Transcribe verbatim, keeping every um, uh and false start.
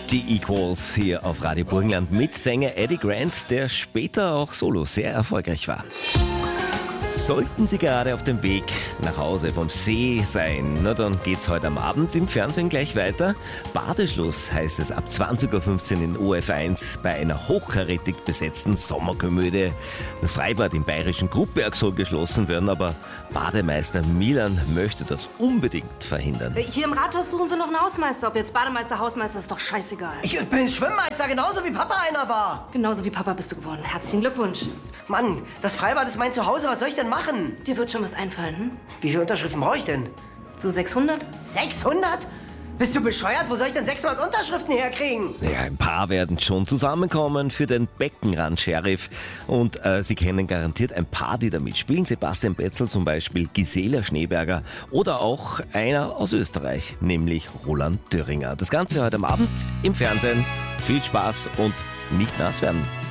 Die Equals hier auf Radio Burgenland mit Sänger Eddie Grant, der später auch solo sehr erfolgreich war. Sollten Sie gerade auf dem Weg nach Hause vom See sein, na dann geht's heute am Abend im Fernsehen gleich weiter. Badeschluss heißt es ab zwanzig Uhr fünfzehn in O F eins bei einer hochkarätig besetzten Sommerkomödie. Das Freibad im bayerischen Gruppberg soll geschlossen werden, aber Bademeister Milan möchte das unbedingt verhindern. Hier im Rathaus suchen Sie noch einen Hausmeister. Ob jetzt Bademeister, Hausmeister, ist doch scheißegal. Ich bin Schwimmmeister, genauso wie Papa einer war. Genauso wie Papa bist du geworden. Herzlichen Glückwunsch. Mann, das Freibad ist mein Zuhause, was soll ich denn machen? Dir wird schon was einfallen, hm? Wie viele Unterschriften brauche ich denn? So sechshundert? sechshundert? Bist du bescheuert? Wo soll ich denn sechshundert Unterschriften herkriegen? Ja, ein paar werden schon zusammenkommen für den Beckenrand-Sheriff. Und äh, Sie kennen garantiert ein paar, die da mitspielen. Sebastian Betzel zum Beispiel, Gisela Schneeberger oder auch einer aus Österreich, nämlich Roland Döringer. Das Ganze heute am Abend im Fernsehen. Viel Spaß und nicht nass werden.